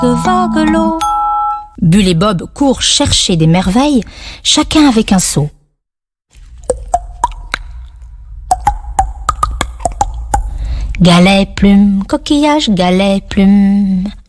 vogue l'eau. Bulle et Bob courent chercher des merveilles, chacun avec un seau. Galet, plume, coquillage, galet, plume.